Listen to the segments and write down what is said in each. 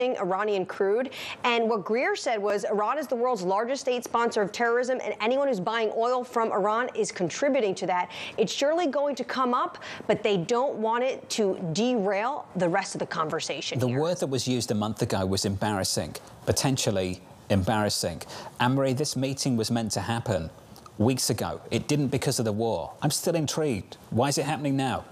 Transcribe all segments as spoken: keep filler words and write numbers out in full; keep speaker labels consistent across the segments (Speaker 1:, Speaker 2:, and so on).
Speaker 1: Iranian crude. And what Greer said was Iran is the world's largest state sponsor of terrorism, and anyone who's buying oil from Iran is contributing to that. It's surely going to come up, but they don't want it to derail the rest of the conversation.
Speaker 2: The
Speaker 1: here.
Speaker 2: word that was used a month ago was embarrassing, potentially embarrassing. Anne-Marie, this meeting was meant to happen weeks ago. It didn't because of the war. I'm still intrigued. Why is it happening now?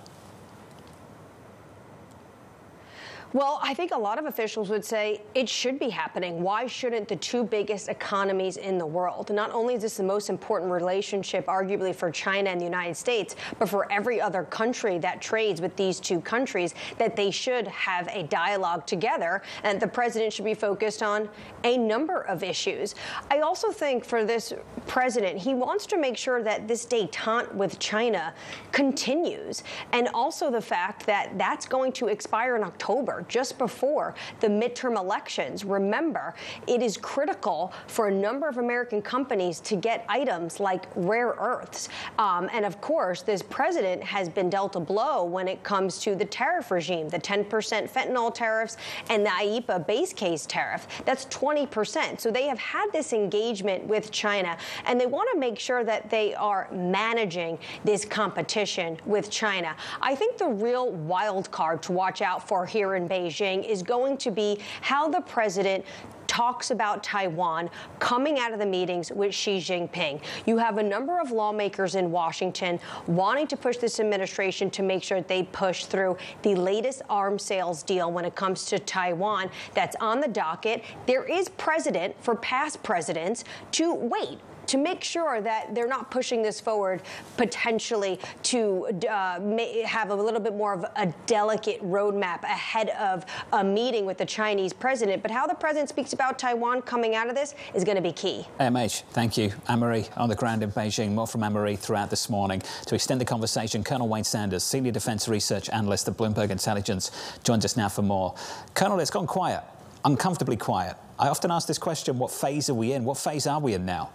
Speaker 1: Well, I think a lot of officials would say it should be happening. Why shouldn't the two biggest economies in the world? Not only is this the most important relationship, arguably, for China and the United States, but for every other country that trades with these two countries, that they should have a dialogue together, and the president should be focused on a number of issues. I also think for this president, he wants to make sure that this détente with China continues, and also the fact that that's going to expire in October, just before the midterm elections. Remember, it is critical for a number of American companies to get items like rare earths. Um, and of course, this president has been dealt a blow when it comes to the tariff regime, the ten percent fentanyl tariffs and the I E P A base case tariff. That's twenty percent. So they have had this engagement with China, and they want to make sure that they are managing this competition with China. I think the real wild card to watch out for here in Beijing is going to be how the president talks about Taiwan coming out of the meetings with Xi Jinping. You have a number of lawmakers in Washington wanting to push this administration to make sure that they push through the latest arms sales deal when it comes to Taiwan that's on the docket. There is precedent for past presidents to wait, to make sure that they're not pushing this forward potentially to uh, have a little bit more of a delicate roadmap ahead of a meeting with the Chinese president. But how the president speaks about Taiwan coming out of this is going to be key.
Speaker 2: A M H, thank you. Anne-Marie on the ground in Beijing. More from Anne-Marie throughout this morning. To extend the conversation, Colonel Wayne Sanders, Senior Defence Research Analyst at Bloomberg Intelligence, joins us now for more. Colonel, it's gone quiet, uncomfortably quiet. I often ask this question, what phase are we in? What phase are we in now?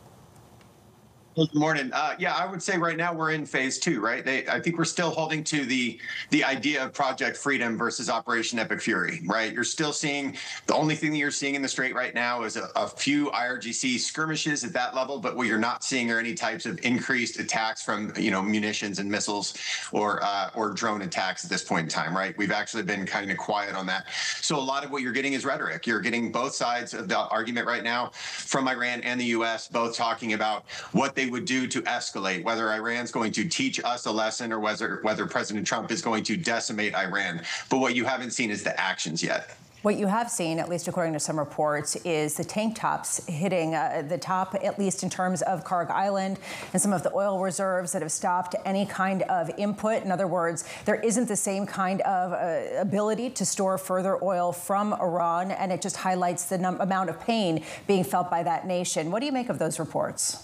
Speaker 3: Good morning. Uh, yeah, I would say right now we're in phase two, right? They, I think we're still holding to the the idea of Project Freedom versus Operation Epic Fury, right? You're still seeing, the only thing that you're seeing in the Strait right now is a, a few I R G C skirmishes at that level, but what you're not seeing are any types of increased attacks from, you know, munitions and missiles or uh, or drone attacks at this point in time, right? We've actually been kind of quiet on that. So a lot of what you're getting is rhetoric. You're getting both sides of the argument right now from Iran and the U S, both talking about what they would do to escalate, whether Iran's going to teach us a lesson or whether whether President Trump is going to decimate Iran. But what you haven't seen is the actions yet.
Speaker 4: What you have seen, at least according to some reports, is the tank tops hitting uh, the top, at least in terms of Karg Island and some of the oil reserves that have stopped any kind of input. In other words, there isn't the same kind of uh, ability to store further oil from Iran, and it just highlights the num- amount of pain being felt by that nation. What do you make of those reports?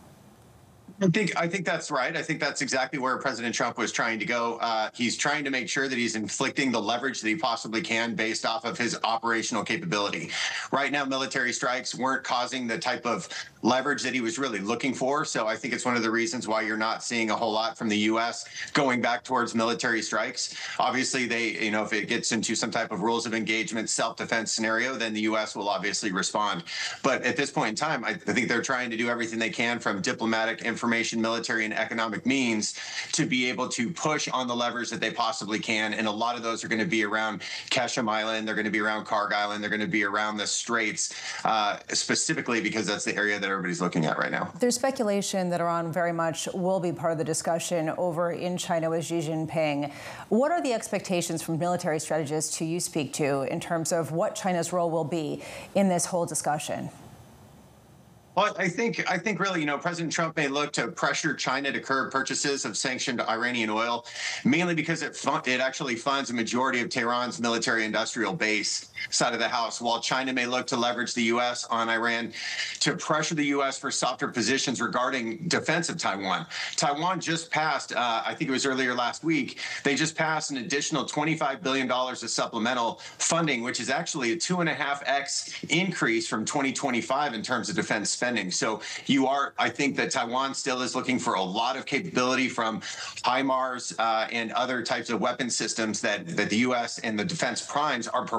Speaker 3: I think I think that's right. I think that's exactly where President Trump was trying to go. Uh, he's trying to make sure that he's inflicting the leverage that he possibly can based off of his operational capability. Right now, military strikes weren't causing the type of leverage that he was really looking for. So I think it's one of the reasons why you're not seeing a whole lot from the U S going back towards military strikes. Obviously, they, you know, if it gets into some type of rules of engagement, self-defense scenario, then the U S will obviously respond. But at this point in time, I, I think they're trying to do everything they can from diplomatic, information, military, and economic means to be able to push on the levers that they possibly can. And a lot of those are going to be around Keshem Island. They're going to be around Karg Island. They're going to be around the Straits, uh, specifically because that's the area that everybody's looking at right now.
Speaker 4: There's speculation that Iran very much will be part of the discussion over in China with Xi Jinping. What are the expectations from military strategists who you speak to in terms of what China's role will be in this whole discussion?
Speaker 3: Well, I think I think really, you know, President Trump may look to pressure China to curb purchases of sanctioned Iranian oil, mainly because it fun- it actually funds a majority of Tehran's military-industrial base side of the house, while China may look to leverage the U S on Iran to pressure the U S for softer positions regarding defense of Taiwan. Taiwan just passed, uh, I think it was earlier last week, they just passed an additional twenty-five billion dollars of supplemental funding, which is actually a two and a half X increase from twenty twenty-five in terms of defense spending. So you are, I think that Taiwan still is looking for a lot of capability from HIMARS uh, and other types of weapon systems that, that the U S and the defense primes are providing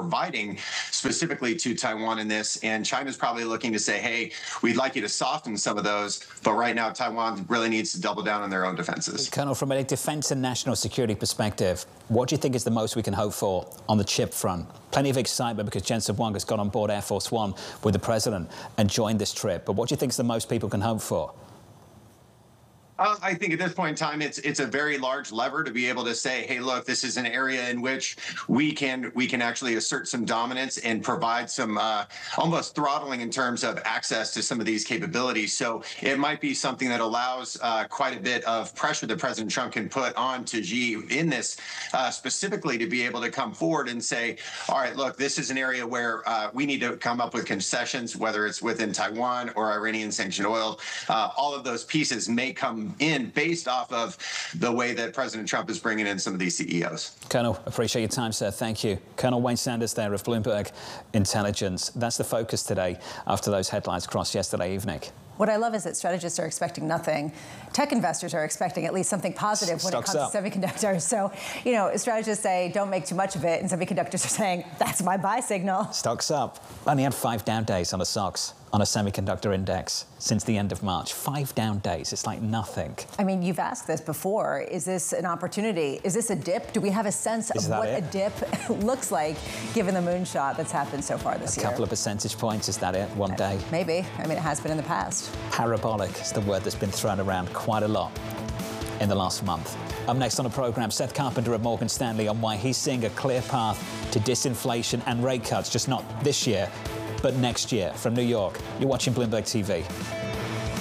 Speaker 3: responding specifically to Taiwan in this. And China's probably looking to say, hey, we'd like you to soften some of those, but right now Taiwan really needs to double down on their own defenses.
Speaker 2: Colonel, from a defense and national security perspective, what do you think is the most we can hope for on the chip front? Plenty of excitement because Jensen Huang has got on board Air Force One with the president and joined this trip. But what do you think is the most people can hope for?
Speaker 3: Uh, I think at this point in time, it's it's a very large lever to be able to say, hey, look, this is an area in which we can we can actually assert some dominance and provide some uh, almost throttling in terms of access to some of these capabilities. So it might be something that allows uh, quite a bit of pressure that President Trump can put on to Xi in this uh, specifically to be able to come forward and say, all right, look, this is an area where uh, we need to come up with concessions, whether it's within Taiwan or Iranian sanctioned oil. Uh, all of those pieces may come in based off of the way that President Trump is bringing in some of these C E Os.
Speaker 2: Colonel, appreciate your time, sir. Thank you. Colonel Wayne Sanders there of Bloomberg Intelligence. That's the focus today after those headlines crossed yesterday evening.
Speaker 4: What I love is that strategists are expecting nothing. Tech investors are expecting at least something positive when
Speaker 2: Stocks
Speaker 4: it comes
Speaker 2: up.
Speaker 4: to semiconductors. So, you know, strategists say don't make too much of it, and semiconductors are saying that's my buy signal.
Speaker 2: Stocks up. Only had five down days on a S O X, on a semiconductor index since the end of March. Five down days. It's like nothing.
Speaker 4: I mean, you've asked this before. Is this an opportunity? Is this a dip? Do we have a sense
Speaker 2: Is
Speaker 4: of
Speaker 2: that
Speaker 4: what
Speaker 2: it?
Speaker 4: a dip looks like given the moonshot that's happened so far this
Speaker 2: A
Speaker 4: year?
Speaker 2: couple of percentage points. Is that it? One day?
Speaker 4: Maybe. I mean, it has been in the past.
Speaker 2: Parabolic is the word that's been thrown around quite a lot in the last month. Up next on the programme, Seth Carpenter of Morgan Stanley on why he's seeing a clear path to disinflation and rate cuts, just not this year, but next year. From New York, you're watching Bloomberg T V.